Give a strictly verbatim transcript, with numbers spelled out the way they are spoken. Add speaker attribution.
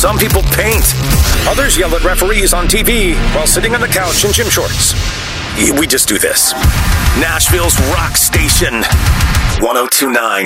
Speaker 1: Some people paint. Others yell at referees on T V while sitting on the couch in gym shorts. We just do this. Nashville's rock station, one oh two point nine